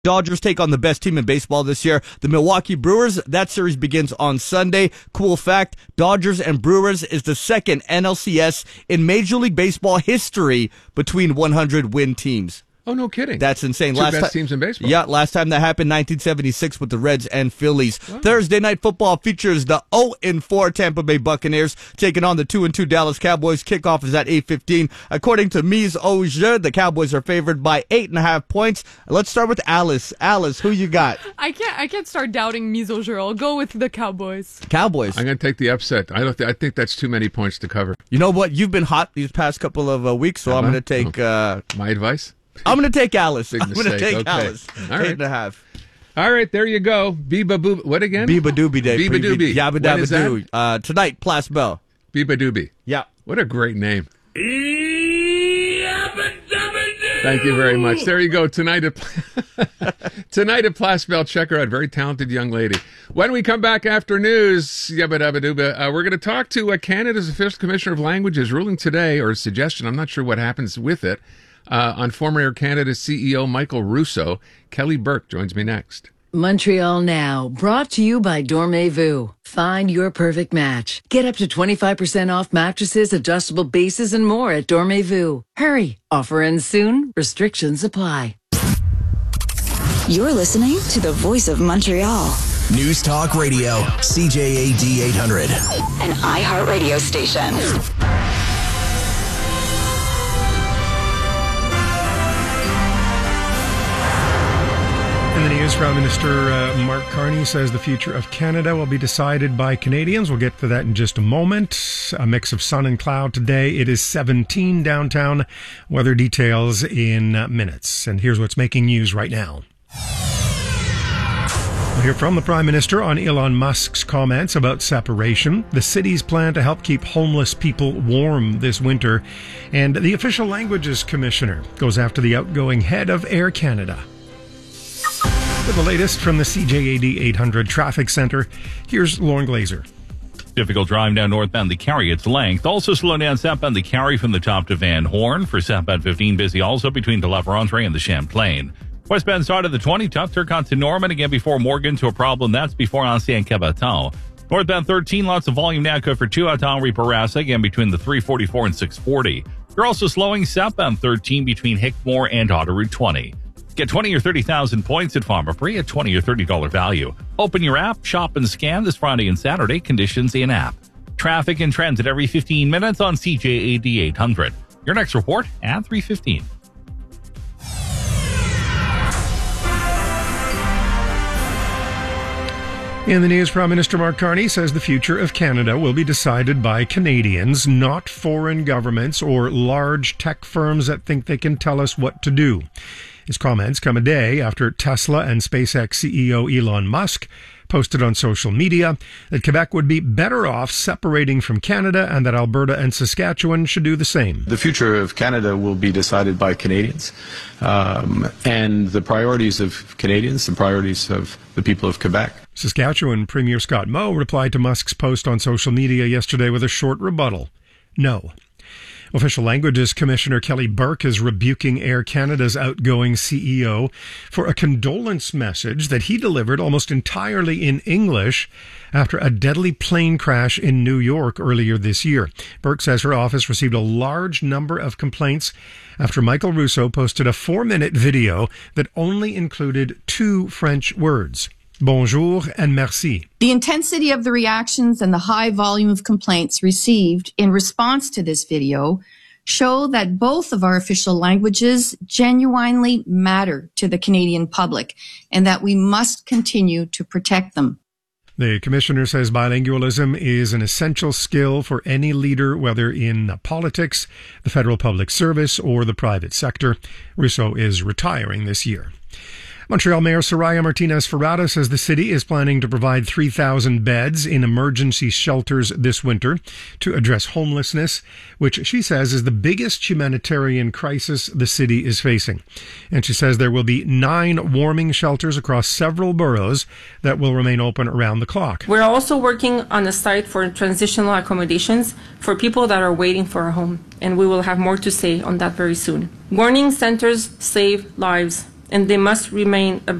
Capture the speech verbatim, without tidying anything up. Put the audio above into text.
Dodgers take on the best team in baseball this year, the Milwaukee Brewers. That series begins on Sunday. Cool fact, Dodgers and Brewers is the second N L C S in Major League Baseball history between one hundred win teams. Oh, no kidding. That's insane. Two last best ti- teams in baseball. Yeah, last time that happened, nineteen seventy-six with the Reds and Phillies. Wow. Thursday Night Football features the oh and four Tampa Bay Buccaneers taking on the two and two Dallas Cowboys. Kickoff is at eight fifteen. According to Mise au Jeu, the Cowboys are favored by eight and a half points. Let's start with Alice. Alice, who you got? I can't I can't start doubting Mise au Jeu. I'll go with the Cowboys. Cowboys. I'm going to take the upset. I don't. Th- I think that's too many points to cover. You know what? You've been hot these past couple of uh, weeks, so Am I'm I? going to take... Uh, My advice? I'm going to take Alice. Big I'm going to mistake. take Okay. Alice. All Eight right. and a half. All right, there you go. Biba boob. What again? Biba Doobie Day. Biba Doobie. Yabba When is Dabba Doo. that? Uh, tonight, Place Bell. Biba Doobie. Yeah. What a great name. Thank you very much. There you go. Tonight at tonight at Place Bell. Check her out. Very talented young lady. When we come back after news, yabba dabba dooba, uh, we're going to talk to uh, Canada's official commissioner of languages ruling today, or a suggestion. I'm not sure what happens with it. Uh, on former Air Canada C E O Michael Russo. Kelly Burke joins me next. Montreal Now, brought to you by Dormez-vous. Find your perfect match. Get up to twenty-five percent off mattresses, adjustable bases, and more at Dormez-vous. Hurry, offer ends soon. Restrictions apply. You're listening to the voice of Montreal. News Talk Radio, C J A D eight hundred. An iHeartRadio station. In the news, Prime Minister uh, Mark Carney says the future of Canada will be decided by Canadians. We'll get to that in just a moment. A mix of sun and cloud today. It is seventeen downtown. Weather details in uh, minutes. And here's what's making news right now. We'll hear from the Prime Minister on Elon Musk's comments about separation, the city's plan to help keep homeless people warm this winter, and the Official Languages Commissioner goes after the outgoing head of Air Canada. For the latest from the C J A D eight hundred Traffic Center, here's Lauren Glazer. Difficult drive down northbound the Carry its length. Also slow down southbound the Carry from the top to Van Horn. For southbound fifteen, busy also between the La Vérendrye and the Champlain. Westbound side of the twenty, tough Turcotte to Norman. Again before Morgan to a problem. That's before Ancien Cabaton. Northbound thirteen, lots of volume now for two at Henri Bourassa. Again between the three forty-four and six forty. You're also slowing southbound thirteen between Hickmore and Autoroute twenty. Get twenty or thirty thousand points at Pharmaprix at twenty or thirty dollars value. Open your app, shop and scan this Friday and Saturday. Conditions in app. Traffic and transit every fifteen minutes on C J A D eight hundred. Your next report at three fifteen. In the news, Prime Minister Mark Carney says the future of Canada will be decided by Canadians, not foreign governments or large tech firms that think they can tell us what to do. His comments come a day after Tesla and SpaceX C E O Elon Musk posted on social media that Quebec would be better off separating from Canada and that Alberta and Saskatchewan should do the same. The future of Canada will be decided by Canadians, um, and the priorities of Canadians, the priorities of the people of Quebec. Saskatchewan Premier Scott Moe replied to Musk's post on social media yesterday with a short rebuttal. No. Official Languages Commissioner Kelly Burke is rebuking Air Canada's outgoing C E O for a condolence message that he delivered almost entirely in English after a deadly plane crash in New York earlier this year. Burke says her office received a large number of complaints after Michael Russo posted a four-minute video that only included two French words. Bonjour and merci. The intensity of the reactions and the high volume of complaints received in response to this video show that both of our official languages genuinely matter to the Canadian public and that we must continue to protect them. The commissioner says bilingualism is an essential skill for any leader, whether in politics, the federal public service, or the private sector. Russo is retiring this year. Montreal Mayor Soraya Martinez-Ferrada says the city is planning to provide three thousand beds in emergency shelters this winter to address homelessness, which she says is the biggest humanitarian crisis the city is facing. And she says there will be nine warming shelters across several boroughs that will remain open around the clock. We're also working on a site for transitional accommodations for people that are waiting for a home, and we will have more to say on that very soon. Warning centers save lives. and they must remain